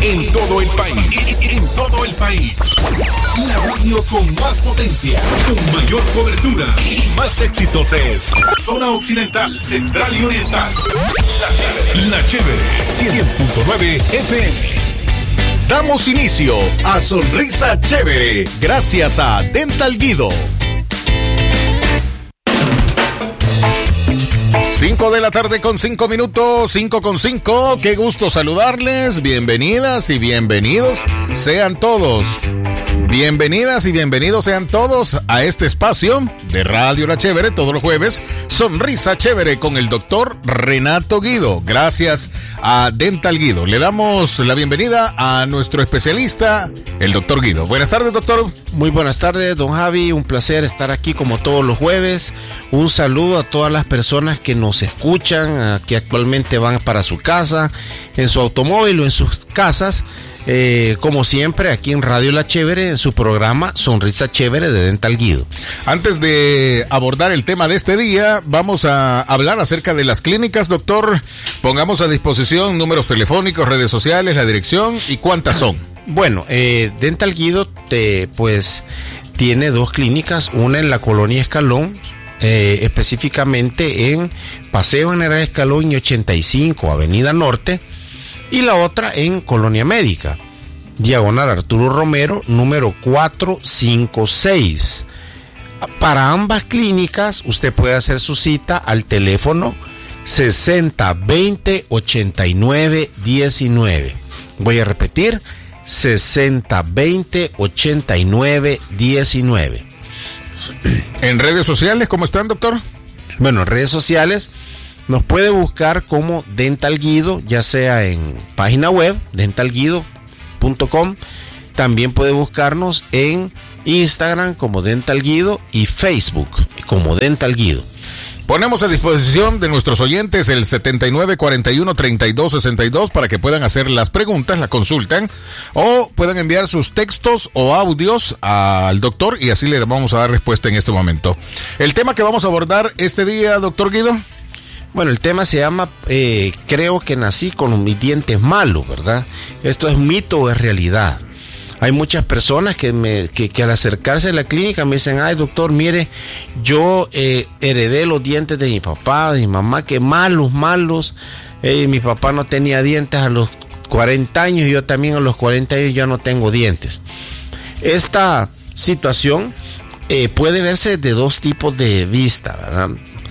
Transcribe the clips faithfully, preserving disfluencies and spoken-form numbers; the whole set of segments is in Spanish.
En todo el país. En todo el país. La radio con más potencia, con mayor cobertura y más éxitos es Zona Occidental, Central y Oriental. La Chévere. La Chévere. cien punto nueve F M. Damos inicio a Sonrisa Chévere gracias a Dental Guido. cinco de la tarde con cinco minutos, cinco con cinco. Qué gusto saludarles. Bienvenidas y bienvenidos sean todos. Bienvenidas y bienvenidos sean todos a este espacio de Radio La Chévere todos los jueves. Sonrisa Chévere con el doctor Renato Guido. Gracias a Dental Guido. Le damos la bienvenida a nuestro especialista, el doctor Guido. Buenas tardes, doctor. Muy buenas tardes, don Javi. Un placer estar aquí como todos los jueves. Un saludo a todas las personas que nos escuchan, que actualmente van para su casa, en su automóvil o en sus casas. Eh, como siempre, aquí en Radio La Chévere, en su programa Sonrisa Chévere de Dental Guido. Antes de abordar el tema de este día, vamos a hablar acerca de las clínicas, doctor. Pongamos a disposición números telefónicos, redes sociales, la dirección y cuántas son. Bueno, eh, Dental Guido te, pues tiene dos clínicas, una en la colonia Escalón, eh, específicamente en Paseo General Escalón y ochenta y cinco, Avenida Norte, y la otra en Colonia Médica, diagonal Arturo Romero, número cuatrocientos cincuenta y seis. Para ambas clínicas usted puede hacer su cita al teléfono sesenta veinte ochenta y nueve diecinueve. Voy a repetir, sesenta veinte ochenta y nueve diecinueve. ¿En redes sociales cómo están, doctor? Bueno, en redes sociales nos puede buscar como Dental Guido, ya sea en página web, dental guido punto com. También puede buscarnos en Instagram como Dental Guido y Facebook como Dental Guido. Ponemos a disposición de nuestros oyentes el setenta y nueve cuarenta y uno treinta y dos sesenta y dos para que puedan hacer las preguntas, la consultan, o puedan enviar sus textos o audios al doctor y así le vamos a dar respuesta en este momento. El tema que vamos a abordar este día, doctor Guido. Bueno, el tema se llama eh, creo que nací con mis dientes malos, ¿verdad? ¿Esto es mito o es realidad? Hay muchas personas que, me, que, que al acercarse a la clínica me dicen, ay doctor, mire, yo eh, heredé los dientes de mi papá, de mi mamá, que malos, malos. Eh, mi papá no tenía dientes a los cuarenta años y yo también a los cuarenta años ya no tengo dientes. Esta situación eh, puede verse de dos tipos de vista, ¿verdad?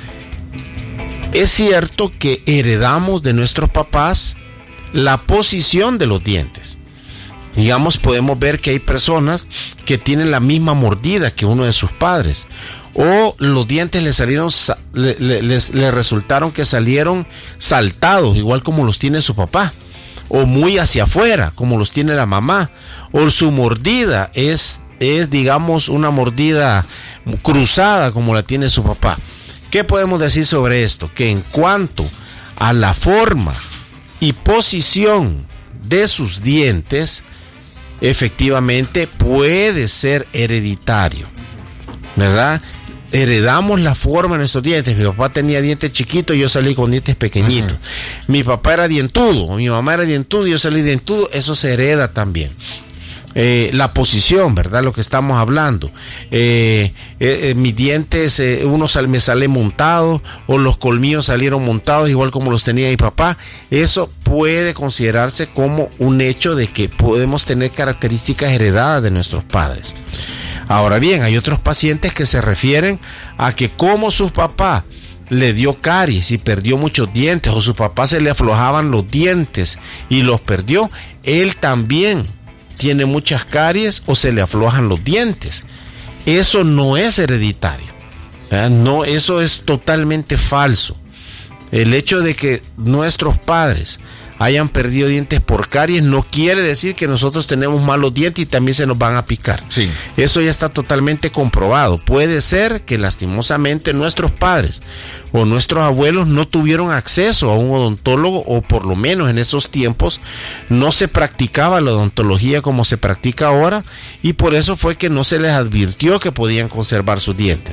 Es cierto que heredamos de nuestros papás la posición de los dientes. Digamos, podemos ver que hay personas que tienen la misma mordida que uno de sus padres. O los dientes le salieron, le, le, les, le resultaron que salieron saltados, igual como los tiene su papá. O muy hacia afuera, como los tiene la mamá. O su mordida es, es digamos, una mordida cruzada, como la tiene su papá. ¿Qué podemos decir sobre esto? Que en cuanto a la forma y posición de sus dientes, efectivamente puede ser hereditario, ¿verdad? Heredamos la forma de nuestros dientes. Mi papá tenía dientes chiquitos y yo salí con dientes pequeñitos. Uh-huh. Mi papá era dientudo, mi mamá era dientudo y yo salí dientudo. Eso se hereda también. Eh, la posición, ¿verdad? Lo que estamos hablando. Eh, eh, eh, mis dientes, eh, uno sal, me sale montado, o los colmillos salieron montados, igual como los tenía mi papá. Eso puede considerarse como un hecho de que podemos tener características heredadas de nuestros padres. Ahora bien, hay otros pacientes que se refieren a que como su papá le dio caries y perdió muchos dientes, o su papá se le aflojaban los dientes y los perdió, él también tiene muchas caries o se le aflojan los dientes. Eso no es hereditario, ¿verdad? No, eso es totalmente falso. El hecho de que nuestros padres hayan perdido dientes por caries no quiere decir que nosotros tenemos malos dientes y también se nos van a picar. Sí. Eso ya está totalmente comprobado. Puede ser que lastimosamente nuestros padres o nuestros abuelos no tuvieron acceso a un odontólogo, o por lo menos en esos tiempos no se practicaba la odontología como se practica ahora, y por eso fue que no se les advirtió que podían conservar sus dientes.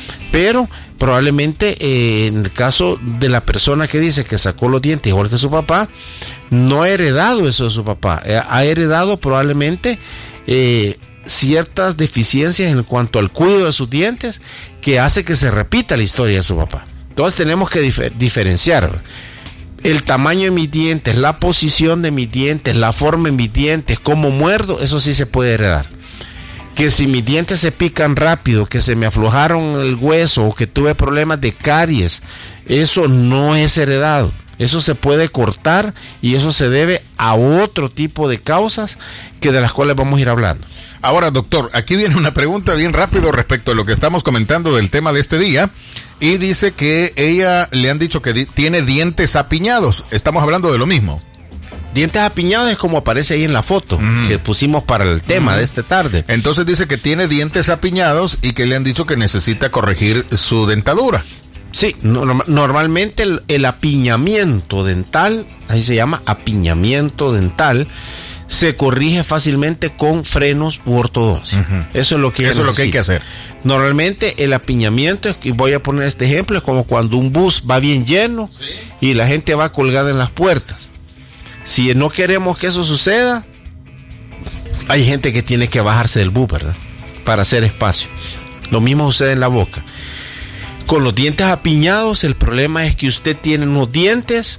Pero probablemente eh, en el caso de la persona que dice que sacó los dientes igual que su papá, no ha heredado eso de su papá, eh, ha heredado probablemente eh, ciertas deficiencias en cuanto al cuidado de sus dientes que hace que se repita la historia de su papá. Entonces tenemos que difer- diferenciar el tamaño de mis dientes, la posición de mis dientes, la forma de mis dientes, cómo muerdo, eso sí se puede heredar. Que si mis dientes se pican rápido, que se me aflojaron el hueso o que tuve problemas de caries, eso no es heredado. Eso se puede cortar y eso se debe a otro tipo de causas que de las cuales vamos a ir hablando. Ahora, doctor, aquí viene una pregunta bien rápido respecto a lo que estamos comentando del tema de este día. Y dice que ella le han dicho que di- tiene dientes apiñados. Estamos hablando de lo mismo. Dientes apiñados es como aparece ahí en la foto mm. que pusimos para el tema mm. de esta tarde. Entonces dice que tiene dientes apiñados y que le han dicho que necesita corregir su dentadura. Sí, no, normalmente el, el apiñamiento dental, ahí se llama apiñamiento dental, se corrige fácilmente con frenos u ortodoncia. Uh-huh. Eso es lo que Eso es lo que hay que hacer. Normalmente el apiñamiento, y voy a poner este ejemplo, es como cuando un bus va bien lleno, ¿sí?, y la gente va colgada en las puertas. Si no queremos que eso suceda, hay gente que tiene que bajarse del bus, ¿verdad?, para hacer espacio. Lo mismo sucede en la boca. Con los dientes apiñados, el problema es que usted tiene unos dientes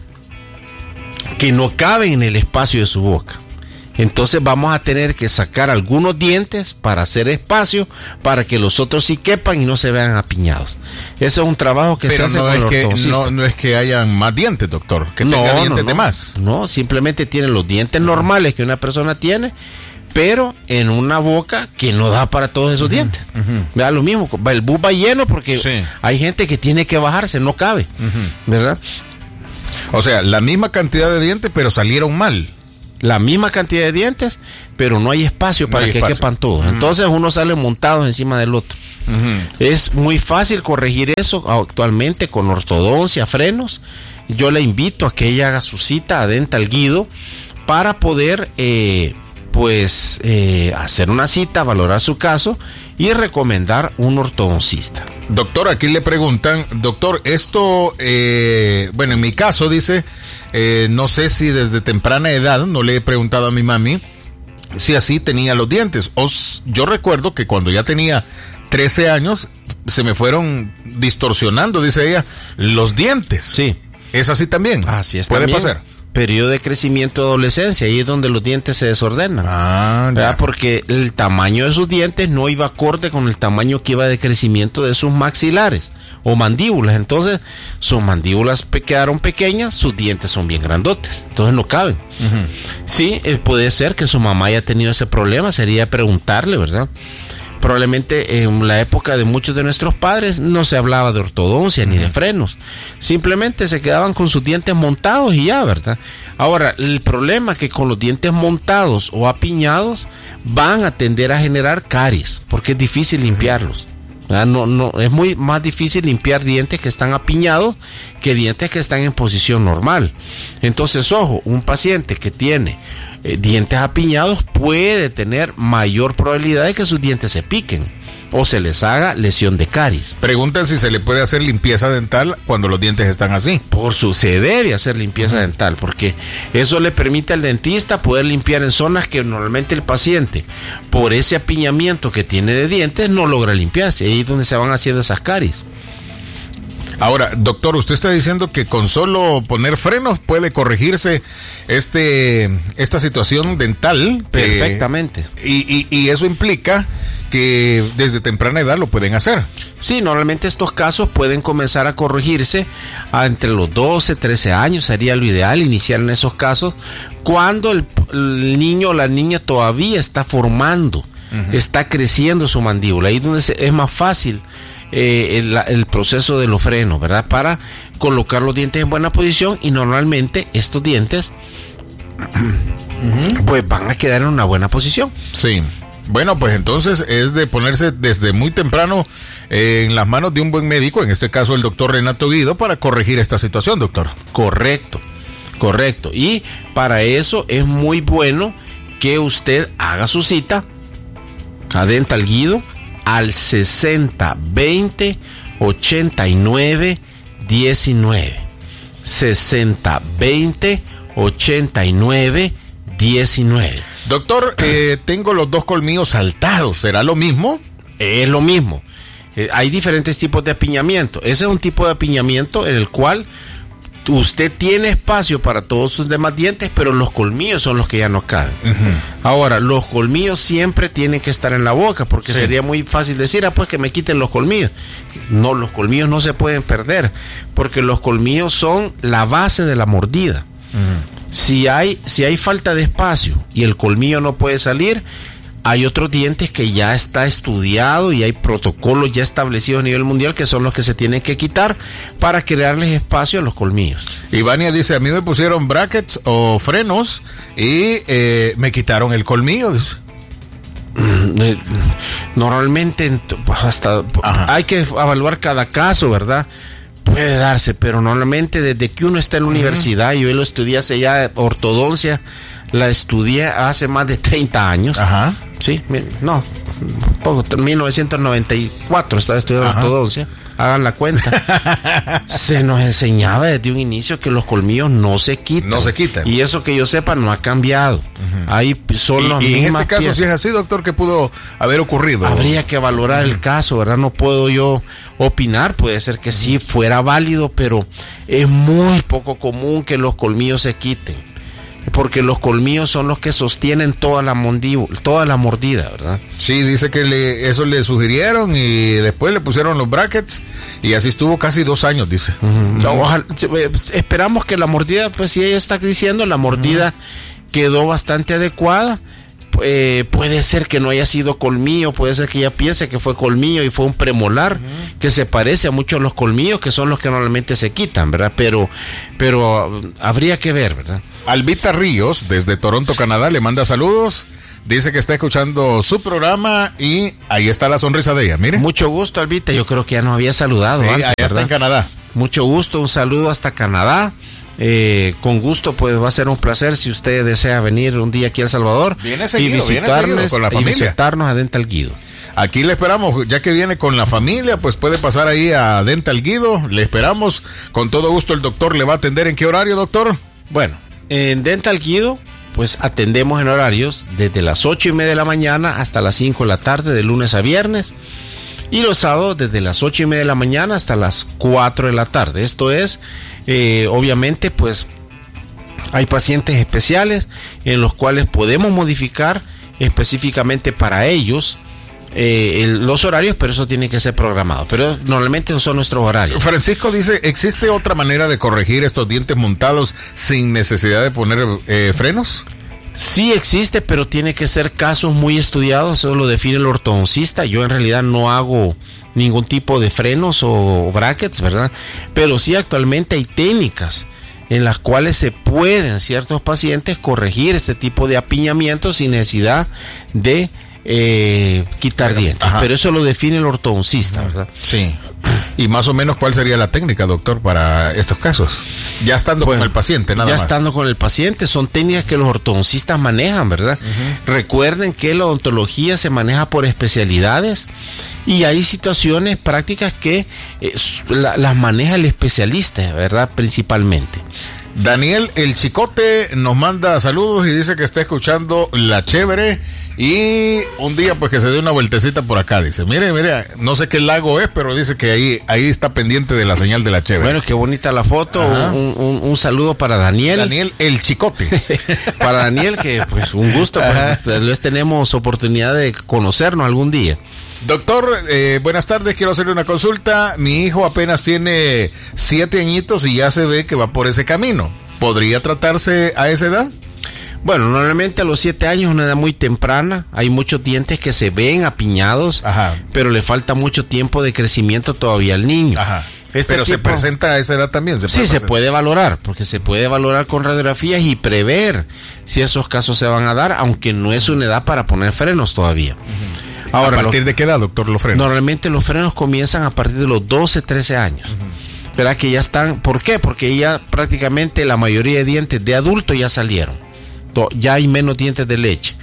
que no caben en el espacio de su boca. Entonces vamos a tener que sacar algunos dientes para hacer espacio para que los otros sí quepan y no se vean apiñados. Ese es un trabajo que Pero se hace no con es el que, ortodoncista. no, no es que hayan más dientes, doctor, que no, tenga dientes no, de no. más. No, simplemente tiene los dientes normales que una persona tiene, pero en una boca que no da para todos esos uh-huh, dientes. Uh-huh. Vea, lo mismo, el bus va lleno porque sí, hay gente que tiene que bajarse, no cabe, uh-huh, ¿verdad? O sea, la misma cantidad de dientes, pero salieron mal. La misma cantidad de dientes, pero no hay espacio para no hay que espacio. quepan todos. Uh-huh. Entonces uno sale montado encima del otro. Uh-huh. Es muy fácil corregir eso actualmente con ortodoncia, frenos. Yo le invito a que ella haga su cita a Dental Guido para poder eh, pues eh, hacer una cita, valorar su caso y recomendar un ortodoncista. Doctor, aquí le preguntan, doctor, esto, eh, bueno, en mi caso dice, eh, no sé si desde temprana edad, no le he preguntado a mi mami si así tenía los dientes. Os, yo recuerdo que cuando ya tenía trece años, se me fueron distorsionando, dice ella, los dientes. Sí. ¿Es así también? Así es. ¿Puede también. pasar? Periodo de crecimiento de adolescencia, ahí es donde los dientes se desordenan. Ah, ya. Porque el tamaño de sus dientes no iba acorde con el tamaño que iba de crecimiento de sus maxilares o mandíbulas. Entonces, sus mandíbulas pe- quedaron pequeñas, sus dientes son bien grandotes, entonces no caben. Uh-huh. Sí, eh, puede ser que su mamá haya tenido ese problema, sería preguntarle, ¿verdad? Probablemente en la época de muchos de nuestros padres no se hablaba de ortodoncia uh-huh, ni de frenos. Simplemente se quedaban con sus dientes montados y ya, ¿verdad? Ahora, el problema es que con los dientes montados o apiñados van a tender a generar caries, porque es difícil limpiarlos. ¿verdad? No, no, es muy más difícil limpiar dientes que están apiñados que dientes que están en posición normal. Entonces, ojo, un paciente que tiene eh, dientes apiñados puede tener mayor probabilidad de que sus dientes se piquen o se les haga lesión de caries. Preguntan si se le puede hacer limpieza dental cuando los dientes están así. Por su, se debe hacer limpieza uh-huh, dental, porque eso le permite al dentista poder limpiar en zonas que normalmente el paciente, por ese apiñamiento que tiene de dientes, no logra limpiarse. Ahí es donde se van haciendo esas caries. Ahora, doctor, usted está diciendo que con solo poner frenos puede corregirse este esta situación dental. Perfectamente. Eh, y, y, y eso implica que desde temprana edad lo pueden hacer. Sí, normalmente estos casos pueden comenzar a corregirse a entre los doce, trece años, sería lo ideal iniciar en esos casos, cuando el, el niño o la niña todavía está formando, uh-huh, está creciendo su mandíbula, ahí es donde se, es más fácil eh, el, el proceso de los frenos, ¿verdad? Para colocar los dientes en buena posición y normalmente estos dientes uh-huh, pues van a quedar en una buena posición. Sí. Bueno, pues entonces es de ponerse desde muy temprano eh, en las manos de un buen médico, en este caso el doctor Renato Guido, para corregir esta situación, doctor. Correcto, correcto. Y para eso es muy bueno que usted haga su cita a Dental Guido al sesenta veinte ochenta y nueve diecinueve. sesenta veinte ochenta y nueve diecinueve. Doctor, eh, tengo los dos colmillos saltados, ¿será lo mismo? Es lo mismo. Eh, hay diferentes tipos de apiñamiento. Ese es un tipo de apiñamiento en el cual usted tiene espacio para todos sus demás dientes, pero los colmillos son los que ya no caben. Uh-huh. Ahora, los colmillos siempre tienen que estar en la boca, porque sí. Sería muy fácil decir, ah, pues que me quiten los colmillos. No, los colmillos no se pueden perder, porque los colmillos son la base de la mordida. Uh-huh. Si hay, si hay falta de espacio y el colmillo no puede salir, hay otros dientes que ya está estudiado y hay protocolos ya establecidos a nivel mundial que son los que se tienen que quitar para crearles espacio a los colmillos. Ivania dice, a mí me pusieron brackets o frenos y eh, me quitaron el colmillo. Dice. Normalmente hasta Ajá. hay que evaluar cada caso, ¿verdad? Puede darse, pero normalmente desde que uno está en la uh-huh. universidad, yo lo estudié hace ya ortodoncia, la estudié hace más de treinta años. Ajá. Sí, no, poco, mil novecientos noventa y cuatro estaba estudiando Ajá. ortodoncia. Hagan la cuenta. Se nos enseñaba desde un inicio que los colmillos no se quitan. No se quitan. Y eso que yo sepa no ha cambiado. Uh-huh. Ahí son las mismas. Y en este caso, piezas. Si es así, doctor, ¿qué pudo haber ocurrido? Habría que valorar uh-huh. el caso, ¿verdad? No puedo yo opinar. Puede ser que uh-huh. sí fuera válido, pero es muy poco común que los colmillos se quiten. Porque los colmillos son los que sostienen toda la mandíbula, toda la mordida, ¿verdad? Sí, dice que le, eso le sugirieron y después le pusieron los brackets y así estuvo casi dos años, dice. Uh-huh. No, ojalá, esperamos que la mordida, pues si ella está diciendo, la mordida uh-huh. quedó bastante adecuada. Eh, puede ser que no haya sido colmillo, puede ser que ella piense que fue colmillo y fue un premolar uh-huh. que se parece a muchos de los colmillos que son los que normalmente se quitan, ¿verdad? Pero, pero uh, habría que ver, ¿verdad? Albita Ríos, desde Toronto, Canadá, le manda saludos. Dice que está escuchando su programa y ahí está la sonrisa de ella, mire. Mucho gusto, Albita, yo creo que ya nos había saludado sí, antes, allá ¿verdad? Está en Canadá. Mucho gusto, un saludo hasta Canadá. Eh, con gusto, pues va a ser un placer si usted desea venir un día aquí a El Salvador viene seguido, y visitarnos viene con la familia. Y visitarnos a Dental Guido. Aquí le esperamos, ya que viene con la familia, pues puede pasar ahí a Dental Guido, le esperamos, con todo gusto el doctor le va a atender. ¿En qué horario, doctor? Bueno, en Dental Guido, pues atendemos en horarios desde las ocho y media de la mañana hasta las cinco de la tarde, de lunes a viernes. Y los sábados desde las ocho y media de la mañana hasta las cuatro de la tarde. Esto es, eh, obviamente, pues hay pacientes especiales en los cuales podemos modificar específicamente para ellos eh, el, los horarios, pero eso tiene que ser programado. Pero normalmente esos son nuestros horarios. Francisco dice, ¿existe otra manera de corregir estos dientes montados sin necesidad de poner eh, frenos? Sí existe, pero tiene que ser casos muy estudiados, eso lo define el ortodoncista. Yo en realidad no hago ningún tipo de frenos o brackets, ¿verdad? Pero sí actualmente hay técnicas en las cuales se pueden ciertos pacientes corregir este tipo de apiñamiento sin necesidad de eh, quitar pero, dientes. Ajá. Pero eso lo define el ortodoncista, ¿verdad? Sí. Y más o menos, ¿cuál sería la técnica, doctor, para estos casos? Ya estando bueno, con el paciente, nada ya más. Ya estando con el paciente, son técnicas que los ortodoncistas manejan, ¿verdad? Uh-huh. Recuerden que la odontología se maneja por especialidades y hay situaciones prácticas que eh, la, las maneja el especialista, ¿verdad? Principalmente. Daniel El Chicote nos manda saludos y dice que está escuchando La Chévere y un día pues que se dé una vueltecita por acá, dice, mire, mire, no sé qué lago es, pero dice que ahí, ahí está pendiente de la señal de La Chévere. Bueno, qué bonita la foto, un, un, un saludo para Daniel. Daniel El Chicote. Para Daniel, que pues un gusto, pues, tal vez tenemos oportunidad de conocernos algún día. Doctor, eh, buenas tardes, quiero hacerle una consulta. Mi hijo apenas tiene siete añitos y ya se ve que va por ese camino. ¿Podría tratarse a esa edad? Bueno, normalmente a los siete años es una edad muy temprana. Hay muchos dientes que se ven apiñados, Ajá. pero le falta mucho tiempo de crecimiento todavía al niño. Ajá. Este pero tipo, se presenta a esa edad también. ¿Se puede sí, se puede valorar, porque se puede valorar con radiografías y prever si esos casos se van a dar, aunque no es una edad para poner frenos todavía. Uh-huh. Ahora, ¿a partir los, de qué edad, doctor, los frenos? Normalmente los frenos comienzan a partir de los doce, trece años. Uh-huh. ¿Verdad? Que ya están, ¿por qué? Porque ya prácticamente la mayoría de dientes de adulto ya salieron. Ya hay menos dientes de leche.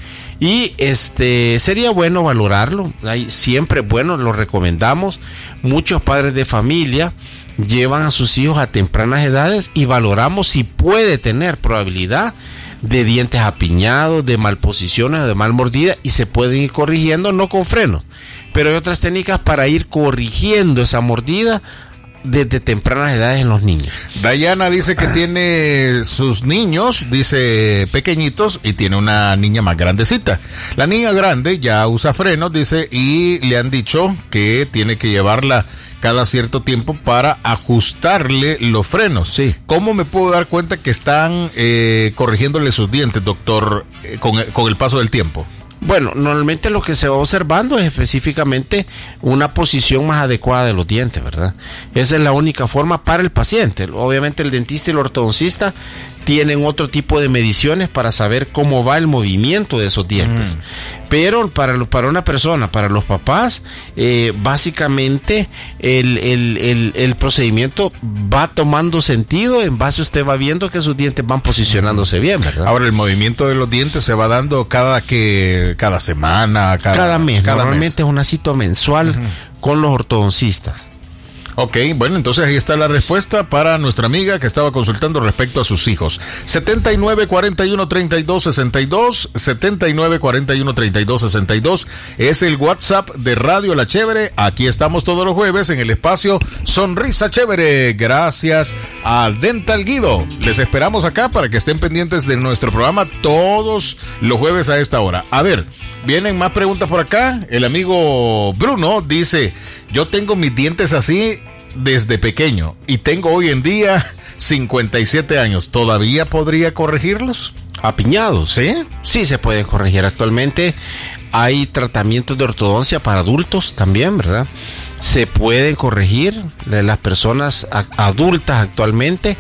Y este sería bueno valorarlo. Hay, siempre bueno, lo recomendamos. Muchos padres de familia llevan a sus hijos a tempranas edades y valoramos si puede tener probabilidad de dientes apiñados, de malposiciones, de mal mordida, y se pueden ir corrigiendo, no con frenos, pero hay otras técnicas para ir corrigiendo esa mordida desde tempranas edades en los niños. Dayana dice que tiene sus niños, dice pequeñitos, y tiene una niña más grandecita. La niña grande ya usa frenos, dice, y le han dicho que tiene que llevarla cada cierto tiempo para ajustarle los frenos. Sí. ¿Cómo me puedo dar cuenta que están eh, corrigiéndole sus dientes, doctor, eh, con, con el paso del tiempo? Bueno, normalmente lo que se va observando es específicamente una posición más adecuada de los dientes, ¿verdad? Esa es la única forma para el paciente. Obviamente el dentista y el ortodoncista tienen otro tipo de mediciones para saber cómo va el movimiento de esos dientes. Mm. Pero para, para una persona, para los papás, eh, básicamente el, el, el, el procedimiento va tomando sentido en base a usted va viendo que sus dientes van posicionándose bien, ¿verdad? Ahora, el movimiento de los dientes se va dando cada que cada semana, cada, cada mes. Cada Normalmente mes. Es una cita mensual uh-huh. con los ortodoncistas. Ok, bueno, entonces ahí está la respuesta para nuestra amiga que estaba consultando respecto a sus hijos. setenta y nueve cuarenta y uno treinta y dos sesenta y dos, setenta y nueve cuarenta y uno treinta y dos sesenta y dos es el WhatsApp de Radio La Chévere. Aquí estamos todos los jueves en el espacio Sonrisa Chévere. Gracias a Dental Guido. Les esperamos acá para que estén pendientes de nuestro programa todos los jueves a esta hora. A ver, vienen más preguntas por acá. El amigo Bruno dice: yo tengo mis dientes así desde pequeño y tengo hoy en día cincuenta y siete años. ¿Todavía podría corregirlos? Apiñados, ¿sí? Sí, se pueden corregir. Actualmente hay tratamientos de ortodoncia para adultos también, ¿verdad? Se pueden corregir. Las personas adultas actualmente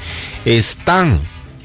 están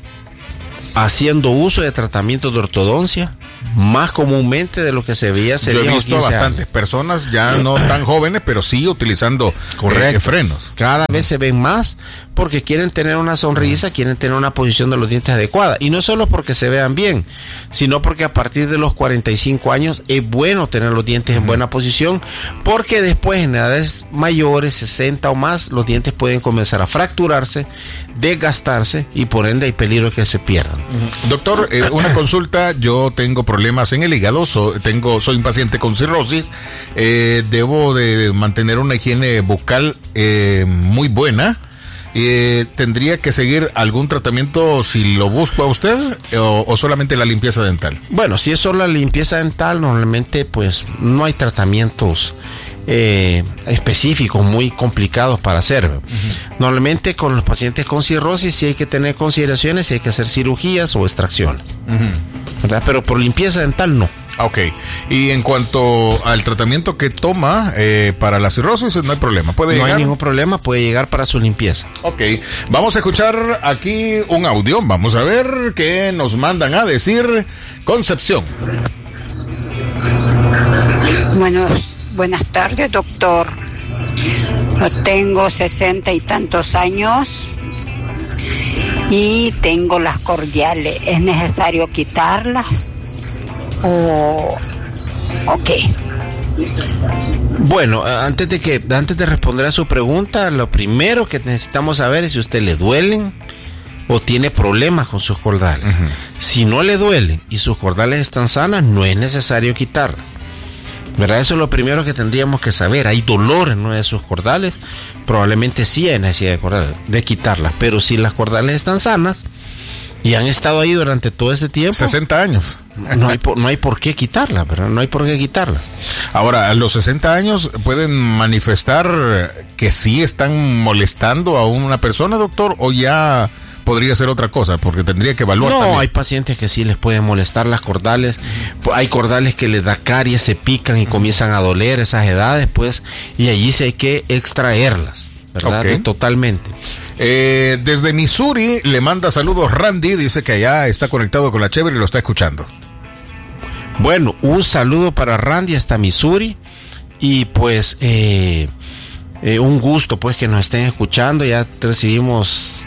haciendo uso de tratamientos de ortodoncia más comúnmente de lo que se veía hace Yo he visto bastantes años. Personas ya no tan jóvenes, pero sí utilizando eh, frenos. Cada vez se ven más porque quieren tener una sonrisa, quieren tener una posición de los dientes adecuada. Y no solo porque se vean bien, sino porque a partir de los cuarenta y cinco años es bueno tener los dientes en buena posición, porque después en edades mayores, sesenta o más, los dientes pueden comenzar a fracturarse, desgastarse y por ende hay peligro que se pierdan. Doctor, eh, una consulta. Yo tengo problemas en el hígado, so, tengo, soy un paciente con cirrosis, eh, debo de mantener una higiene bucal eh, muy buena. Eh, ¿Tendría que seguir algún tratamiento si lo busco a usted o, o solamente la limpieza dental? Bueno, si es solo la limpieza dental, normalmente pues no hay tratamientos eh, específicos muy complicados para hacer. Uh-huh. Normalmente con los pacientes con cirrosis sí hay que tener consideraciones, si hay que hacer cirugías o extracciones. Uh-huh. ¿Verdad? Pero por limpieza dental no. Ok, y en cuanto al tratamiento que toma eh, para la cirrosis, no hay problema, puede no llegar. hay ningún problema, puede llegar para su limpieza. Ok, vamos a escuchar aquí un audio, vamos a ver qué nos mandan a decir. Concepción. Bueno, buenas tardes, doctor. Tengo sesenta y tantos años y tengo las cordiales. ¿Es necesario quitarlas o, o qué? Bueno, antes de que antes de responder a su pregunta, lo primero que necesitamos saber es si a usted le duelen o tiene problemas con sus cordales. Uh-huh. Si no le duelen y sus cordales están sanas, no es necesario quitarlas. ¿Verdad? Eso es lo primero que tendríamos que saber. Hay dolor en una de sus cordales, probablemente sí hay necesidad de, cordales, de quitarlas, pero si las cordales están sanas y han estado ahí durante todo ese tiempo, sesenta años, no hay por, no hay por qué quitarlas, ¿verdad? No hay por qué quitarlas. Ahora, a los sesenta años pueden manifestar que sí están molestando a una persona, doctor, o ya podría ser otra cosa, porque tendría que evaluar. No, también. Hay pacientes que sí les pueden molestar las cordales. Uh-huh. Hay cordales que les da caries, se pican y uh-huh. comienzan a doler esas edades, pues, y allí sí hay que extraerlas, ¿verdad? Okay. Totalmente. Eh, desde Missouri le manda saludos Randy, dice que allá está conectado con la Chévere y lo está escuchando. Bueno, un saludo para Randy hasta Missouri y pues eh, eh, un gusto pues que nos estén escuchando. Ya recibimos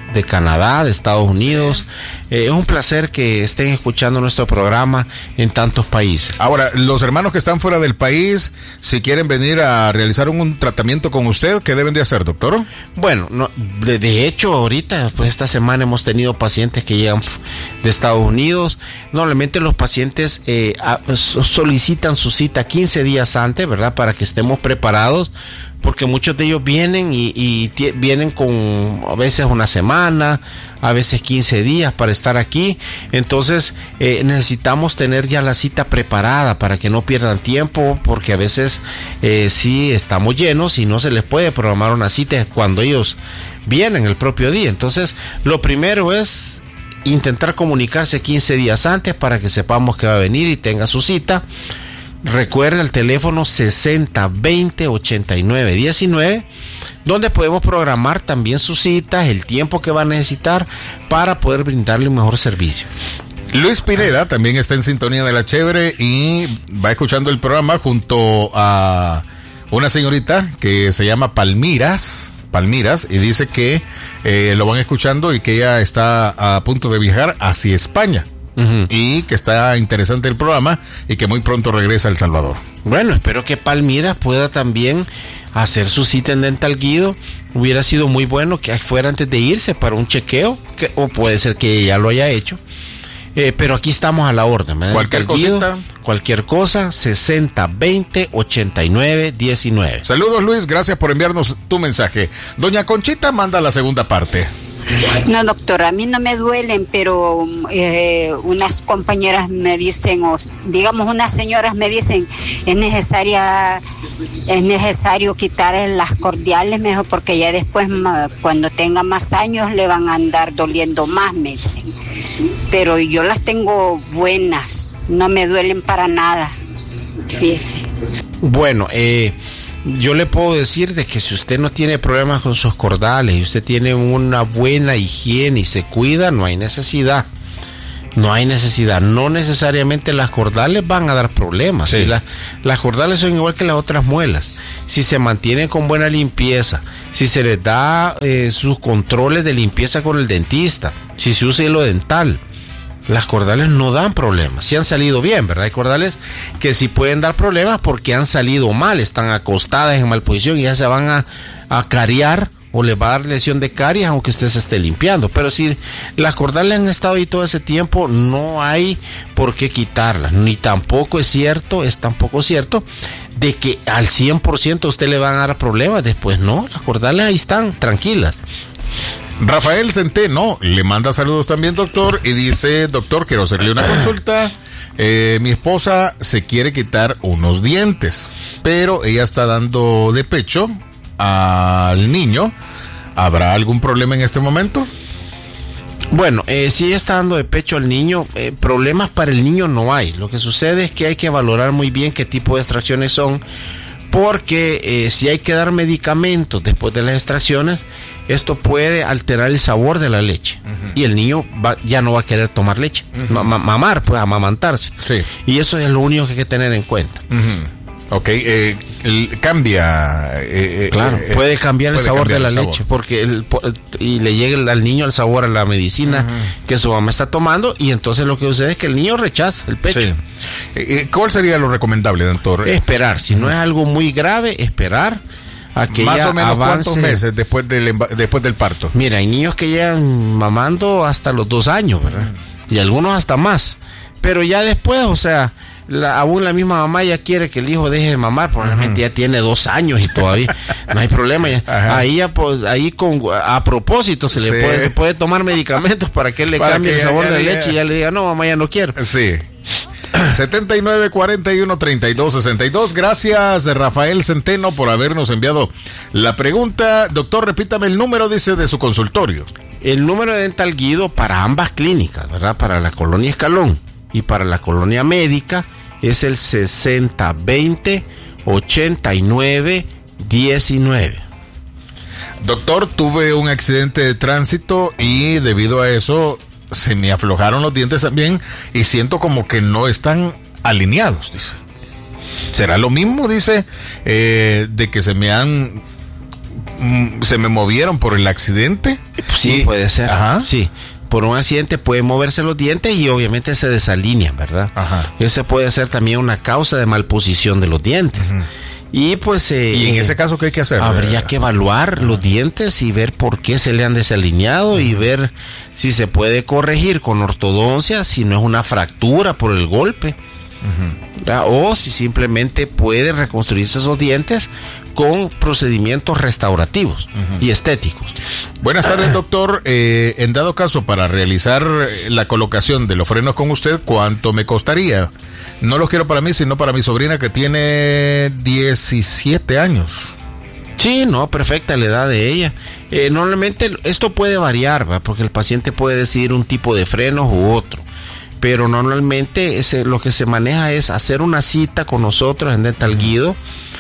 de Canadá, de Estados Unidos. Eh, es un placer que estén escuchando nuestro programa en tantos países. Ahora, los hermanos que están fuera del país, si quieren venir a realizar un, un tratamiento con usted, ¿qué deben de hacer, doctor? Bueno, no, de, de hecho, ahorita, pues esta semana hemos tenido pacientes que llegan de Estados Unidos. Normalmente los pacientes eh, a, solicitan su cita quince días antes, ¿verdad? Para que estemos preparados, porque muchos de ellos vienen y, y t- vienen con a veces una semana, a veces quince días para estar aquí. Entonces eh, necesitamos tener ya la cita preparada para que no pierdan tiempo, porque a veces eh, sí estamos llenos y no se les puede programar una cita cuando ellos vienen el propio día. Entonces lo primero es intentar comunicarse quince días antes para que sepamos que va a venir y tenga su cita. Recuerda el teléfono sesenta veinte ochenta y nueve diecinueve, donde podemos programar también sus citas, el tiempo que va a necesitar para poder brindarle un mejor servicio. Luis Pineda también está en sintonía de La Chévere y va escuchando el programa junto a una señorita que se llama Palmiras, Palmiras, y dice que eh, lo van escuchando y que ella está a punto de viajar hacia España. Uh-huh. Y que está interesante el programa y que muy pronto regresa a El Salvador. Bueno, espero que Palmira pueda también hacer su cita en Dental Guido. Hubiera sido muy bueno que fuera antes de irse para un chequeo, que, o puede ser que ya lo haya hecho. Eh, pero aquí estamos a la orden, ¿verdad? Cualquier cosita. Cualquier cosa, sesenta veinte ochenta y nueve diecinueve. Saludos, Luis, gracias por enviarnos tu mensaje. Doña Conchita manda la segunda parte. No, doctor, a mí no me duelen, pero eh, unas compañeras me dicen, o digamos unas señoras me dicen, es necesaria, es necesario quitar las cordiales, mejor, porque ya después, cuando tenga más años, le van a andar doliendo más, me dicen. Pero yo las tengo buenas, no me duelen para nada. Fíjese. Bueno, eh... yo le puedo decir de que si usted no tiene problemas con sus cordales y usted tiene una buena higiene y se cuida, no hay necesidad. No hay necesidad. No necesariamente las cordales van a dar problemas. Sí. ¿Sí? La, las cordales son igual que las otras muelas. Si se mantienen con buena limpieza, si se les da eh, sus controles de limpieza con el dentista, si se usa hilo dental, las cordales no dan problemas, si han salido bien, ¿verdad? Hay cordales que sí pueden dar problemas porque han salido mal, están acostadas en mal posición y ya se van a, a cariar o les va a dar lesión de caries aunque usted se esté limpiando. Pero si las cordales han estado ahí todo ese tiempo, no hay por qué quitarlas. Ni tampoco es cierto, es tampoco cierto de que al cien por ciento a usted le van a dar problemas. Después no, las cordales ahí están, tranquilas. Rafael Centeno le manda saludos también, doctor, y dice: doctor, quiero hacerle una consulta. Eh, mi esposa se quiere quitar unos dientes, pero ella está dando de pecho al niño. ¿Habrá algún problema en este momento? Bueno, eh, si ella está dando de pecho al niño, eh, problemas para el niño no hay. Lo que sucede es que hay que valorar muy bien qué tipo de extracciones son, porque eh, si hay que dar medicamentos después de las extracciones, esto puede alterar el sabor de la leche. Uh-huh. Y el niño va, ya no va a querer tomar leche, uh-huh. ma- mamar, pues amamantarse. Sí. Y eso es lo único que hay que tener en cuenta. Uh-huh. Ok, eh, el, cambia. Eh, claro, eh, puede cambiar puede el sabor cambiar de la sabor. leche, porque el, y le llega al niño el sabor a la medicina uh-huh. que su mamá está tomando, y entonces lo que sucede es que el niño rechaza el pecho. Sí. Eh, ¿Cuál sería lo recomendable, doctor? Esperar, si uh-huh. no es algo muy grave, esperar a que más ella o menos avance. ¿Cuántos meses después del después del parto? Mira, hay niños que llegan mamando hasta los dos años, ¿verdad? Uh-huh. Y algunos hasta más. Pero ya después, o sea, la, aún la misma mamá ya quiere que el hijo deje de mamar, probablemente uh-huh. ya tiene dos años y todavía no hay problema. Ya. Uh-huh. Ahí ya, pues, ahí con a propósito se sí. le puede, se puede tomar medicamentos para que él le para cambie el sabor ya, de la leche y ya le diga, no, mamá, ya no quiero. Sí. setenta y nueve cuarenta y uno treinta y dos sesenta y dos. Gracias, Rafael Centeno, por habernos enviado la pregunta. Doctor, repítame el número, dice, de su consultorio. El número de Dental Guido para ambas clínicas, ¿verdad? Para la colonia Escalón y para la colonia médica es el sesenta veinte ochenta y nueve diecinueve. Doctor, tuve un accidente de tránsito y debido a eso se me aflojaron los dientes también y siento como que no están alineados, dice. ¿Será lo mismo, dice, eh, de que se me han mm, se me movieron por el accidente. Sí, y, puede ser. Ajá. Sí. Por un accidente pueden moverse los dientes y obviamente se desalinean, ¿verdad? Ajá. Ese puede ser también una causa de malposición de los dientes. Uh-huh. Y pues... Eh, ¿Y en eh, ese caso qué hay que hacer? Habría que evaluar los dientes y ver por qué se le han desalineado uh-huh. y ver si se puede corregir con ortodoncia, si no es una fractura por el golpe. Uh-huh. O si simplemente puede reconstruirse esos dientes con procedimientos restaurativos uh-huh. y estéticos. Buenas tardes, doctor. Eh, en dado caso, para realizar la colocación de los frenos con usted, ¿cuánto me costaría? No los quiero para mí, sino para mi sobrina que tiene diecisiete años. Sí, no, perfecta la edad de ella. Eh, normalmente esto puede variar, ¿va? Porque el paciente puede decidir un tipo de frenos u otro. Pero normalmente ese, lo que se maneja es hacer una cita con nosotros en Dental Guido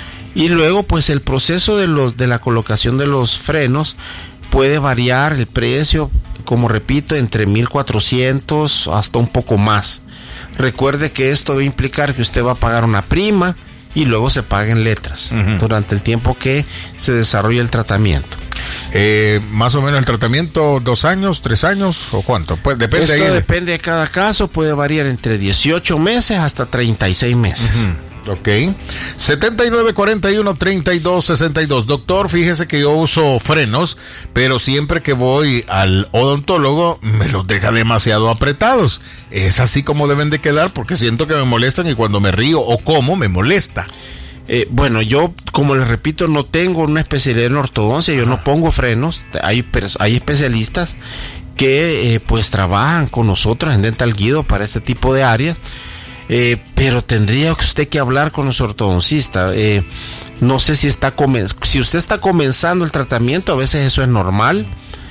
y luego pues el proceso de, los, de la colocación de los frenos puede variar el precio, como repito, entre mil cuatrocientos hasta un poco más. Recuerde que esto va a implicar que usted va a pagar una prima y luego se paguen letras uh-huh. durante el tiempo que se desarrolla el tratamiento. Eh, más o menos el tratamiento, dos años, tres años o cuánto, pues depende. Esto ahí de... depende de cada caso, puede variar entre dieciocho meses hasta treinta y seis meses. Uh-huh. Ok. setenta y nueve cuarenta y uno treinta y dos sesenta y dos. Doctor, fíjese que yo uso frenos, pero siempre que voy al odontólogo me los deja demasiado apretados. Es así como deben de quedar porque siento que me molestan y cuando me río o como me molesta. Eh, bueno, yo, como les repito, no tengo una especialidad en ortodoncia, yo no pongo frenos, hay, hay especialistas que eh, pues trabajan con nosotros en Dental Guido para este tipo de áreas, eh, pero tendría usted que hablar con los ortodoncistas. Eh, no sé si está comen- si usted está comenzando el tratamiento, a veces eso es normal.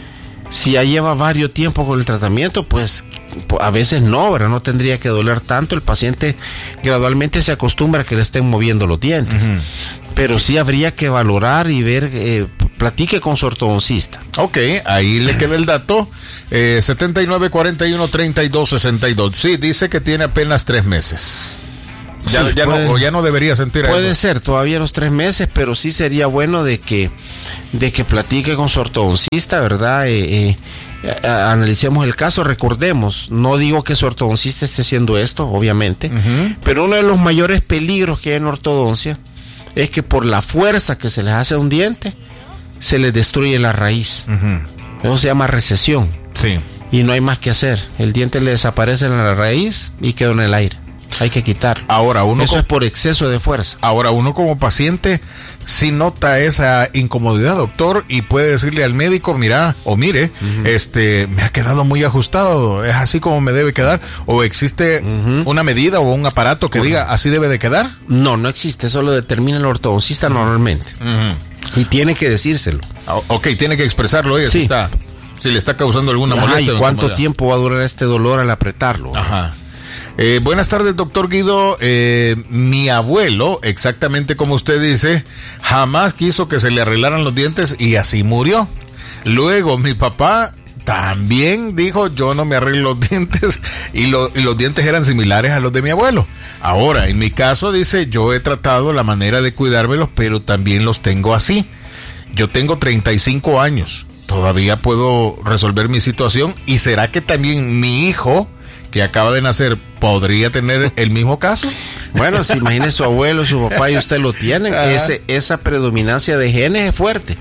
Si ya lleva varios tiempo con el tratamiento, pues a veces no, ¿verdad? No tendría que doler tanto. El paciente gradualmente se acostumbra a que le estén moviendo los dientes. Uh-huh. Pero sí habría que valorar y ver, eh, platique con su ortodoncista. Ok, ahí le queda el dato. Eh, setenta y nueve cuarenta y uno treinta y dos sesenta y dos. Sí, dice que tiene apenas tres meses. Ya, sí, ya, puede, no, ya no debería sentir eso. Puede ser, todavía los tres meses, pero sí sería bueno de que, de que platique con su ortodoncista, ¿verdad? Eh, eh, analicemos el caso, recordemos, no digo que su ortodoncista esté haciendo esto, obviamente, uh-huh. pero uno de los mayores peligros que hay en ortodoncia es que por la fuerza que se les hace a un diente, se les destruye la raíz. Uh-huh. Eso se llama recesión. Sí. Y no hay más que hacer. El diente le desaparece en la raíz y queda en el aire. Hay que quitarlo. Ahora uno Eso como, es por exceso de fuerza. Ahora uno como paciente sí nota esa incomodidad, doctor, y puede decirle al médico, mira, o mire, uh-huh. este, me ha quedado muy ajustado, es así como me debe quedar, o existe uh-huh. una medida o un aparato que uh-huh. diga así debe de quedar. No, no existe, eso lo determina el ortodoncista uh-huh. normalmente. Uh-huh. Y tiene que decírselo. Ok, tiene que expresarlo, oye, sí. si está, si le está causando alguna Ajá, molestia. ¿Y cuánto tiempo va a durar este dolor al apretarlo? Ajá. Eh, buenas tardes, doctor Guido. Eh, mi abuelo, exactamente como usted dice, jamás quiso que se le arreglaran los dientes y así murió. Luego mi papá también dijo, yo no me arreglo los dientes, y, lo, y los dientes eran similares a los de mi abuelo. Ahora, en mi caso, dice, yo he tratado la manera de cuidármelos, pero también los tengo así. Yo tengo treinta y cinco años, todavía puedo resolver mi situación. ¿Y será que también mi hijo, que acaba de nacer, podría tener el mismo caso? Bueno, si imagine su abuelo, su papá y usted lo tienen, ese, esa predominancia de genes es fuerte.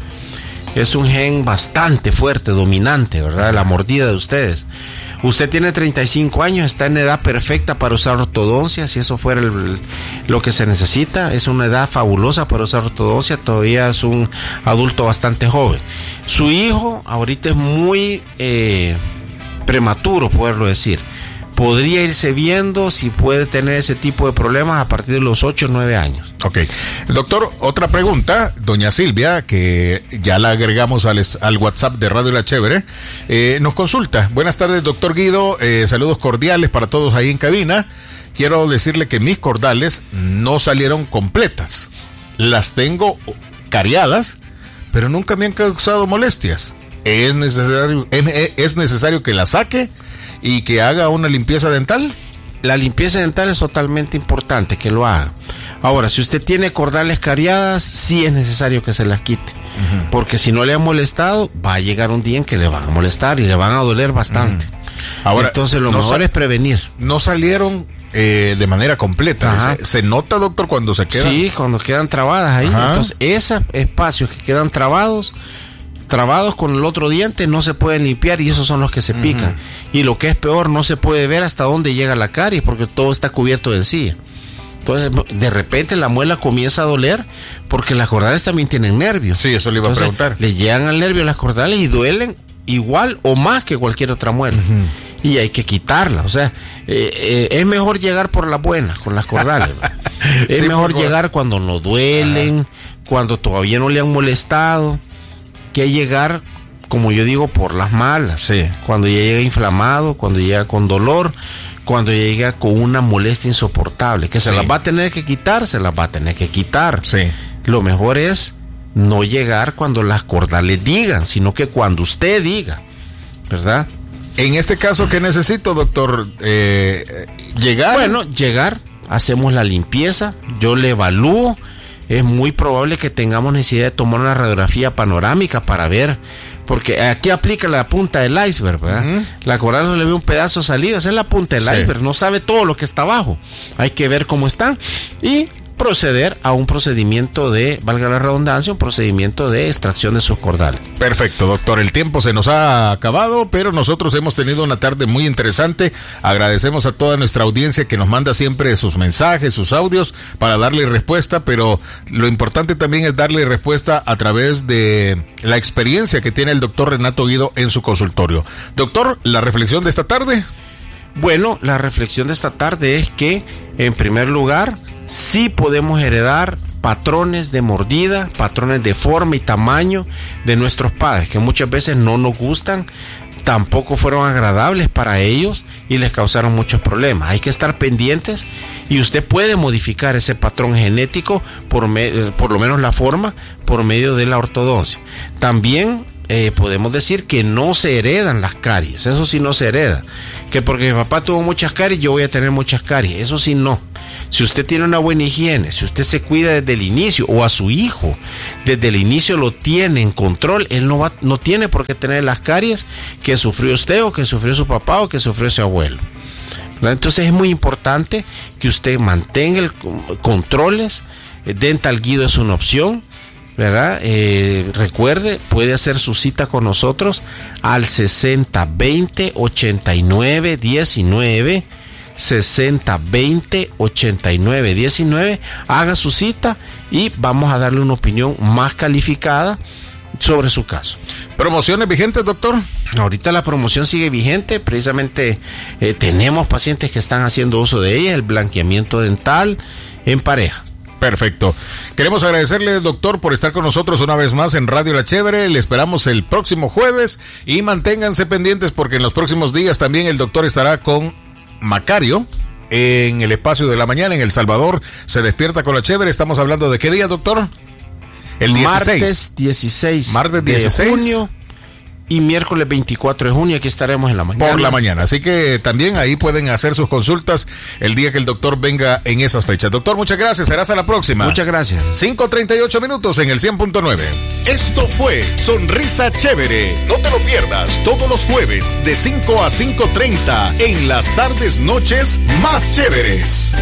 Es un gen bastante fuerte, dominante, ¿verdad? La mordida de ustedes. Usted tiene treinta y cinco años, está en edad perfecta para usar ortodoncia, si eso fuera el, lo que se necesita. Es una edad fabulosa para usar ortodoncia, todavía es un adulto bastante joven. Su hijo ahorita es muy eh, prematuro, poderlo decir. Podría irse viendo si puede tener ese tipo de problemas a partir de los ocho o nueve años. Ok. Doctor, otra pregunta. Doña Silvia, que ya la agregamos al, al WhatsApp de Radio La Chévere, eh, nos consulta. Buenas tardes, doctor Guido. Eh, saludos cordiales para todos ahí en cabina. Quiero decirle que mis cordales no salieron completas. Las tengo cariadas, pero nunca me han causado molestias. ¿Es necesario, es necesario que las saque y que haga una limpieza dental? La limpieza dental es totalmente importante que lo haga. Ahora, si usted tiene cordales cariadas, sí es necesario que se las quite. Uh-huh. Porque si no le han molestado, va a llegar un día en que le van a molestar y le van a doler bastante. Uh-huh. Ahora, entonces lo no mejor es prevenir. No salieron eh, de manera completa. Se, ¿Se nota, doctor, cuando se quedan? Sí, cuando quedan trabadas ahí. Ajá. Entonces, esos espacios que quedan trabados, trabados con el otro diente, no se pueden limpiar y esos son los que se uh-huh. pican. Y lo que es peor, no se puede ver hasta dónde llega la caries porque todo está cubierto de encía. Entonces, de repente la muela comienza a doler porque las cordales también tienen nervios. Sí, eso le iba Entonces, a preguntar. Le llegan al nervio las cordales y duelen igual o más que cualquier otra muela. Uh-huh. Y hay que quitarla. O sea, eh, eh, es mejor llegar por las buenas con las cordales. Es sí, mejor llegar cuando no duelen, ajá, cuando todavía no le han molestado, que llegar, como yo digo, por las malas. Sí. Cuando ya llega inflamado, cuando llega con dolor, cuando llega con una molestia insoportable, que se sí. las va a tener que quitar, se las va a tener que quitar. Sí. Lo mejor es no llegar cuando las cordales digan, sino que cuando usted diga, ¿verdad? En este caso, ¿qué necesito, doctor? Eh, ¿Llegar? Bueno, llegar, hacemos la limpieza, yo le evalúo. Es muy probable que tengamos necesidad de tomar una radiografía panorámica para ver, porque aquí aplica la punta del iceberg, ¿verdad? Uh-huh. La cordal no le ve un pedazo salido, esa es la punta del sí. iceberg, no sabe todo lo que está abajo. Hay que ver cómo está y proceder a un procedimiento de, valga la redundancia, un procedimiento de extracción de sus cordales. Perfecto, doctor. El tiempo se nos ha acabado, pero nosotros hemos tenido una tarde muy interesante. Agradecemos a toda nuestra audiencia que nos manda siempre sus mensajes, sus audios para darle respuesta, pero lo importante también es darle respuesta a través de la experiencia que tiene el doctor Renato Guido en su consultorio. Doctor, ¿la reflexión de esta tarde? Bueno, la reflexión de esta tarde es que, en primer lugar, sí podemos heredar patrones de mordida, patrones de forma y tamaño de nuestros padres, que muchas veces no nos gustan, tampoco fueron agradables para ellos y les causaron muchos problemas. Hay que estar pendientes y usted puede modificar ese patrón genético, por, me, por lo menos la forma, por medio de la ortodoncia. También Eh, podemos decir que no se heredan las caries, eso sí no se hereda, que porque mi papá tuvo muchas caries, yo voy a tener muchas caries, eso sí no. Si usted tiene una buena higiene, si usted se cuida desde el inicio, o a su hijo desde el inicio lo tiene en control, él no va, no tiene por qué tener las caries que sufrió usted, o que sufrió su papá, o que sufrió su abuelo. Entonces es muy importante que usted mantenga el controles. Dental Guido es una opción, ¿verdad? Eh, recuerde, puede hacer su cita con nosotros al sesenta veinte ochenta y nueve diecinueve, sesenta veinte ochenta y nueve diecinueve. Haga su cita y vamos a darle una opinión más calificada sobre su caso. ¿Promociones vigentes, doctor? Ahorita la promoción sigue vigente, precisamente eh, tenemos pacientes que están haciendo uso de ella, el blanqueamiento dental en pareja. Perfecto. Queremos agradecerle, doctor, por estar con nosotros una vez más en Radio La Chévere. Le esperamos el próximo jueves y manténganse pendientes porque en los próximos días también el doctor estará con Macario en el espacio de la mañana en El Salvador. Se despierta con La Chévere. Estamos hablando de qué día, doctor? El dieciséis. Martes dieciséis. Martes dieciséis. De junio. Y miércoles veinticuatro de junio aquí estaremos en la mañana. Por la mañana, así que también ahí pueden hacer sus consultas el día que el doctor venga en esas fechas. Doctor, muchas gracias, será hasta la próxima. Muchas gracias. cinco treinta y ocho minutos en el cien punto nueve. Esto fue Sonrisa Chévere. No te lo pierdas todos los jueves de cinco a cinco treinta en las tardes noches más chéveres.